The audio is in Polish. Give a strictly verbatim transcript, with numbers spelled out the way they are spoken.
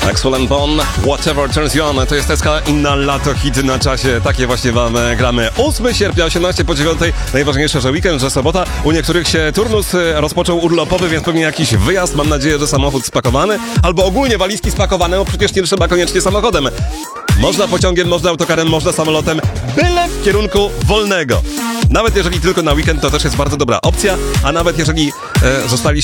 Axel Bon, Whatever Turns You On. To jest Teska i na lato hity na czasie. Takie właśnie wam e, gramy. ósmego sierpnia, osiemnaście po dziewiątej. Najważniejsze, że weekend, że sobota. U niektórych się turnus e, rozpoczął urlopowy, więc pewnie jakiś wyjazd. Mam nadzieję, że samochód spakowany. Albo ogólnie walizki spakowane, bo przecież nie trzeba koniecznie samochodem. Można pociągiem, można autokarem, można samolotem. Byle w kierunku wolnego. Nawet jeżeli tylko na weekend, to też jest bardzo dobra opcja. A nawet jeżeli e, zostaliście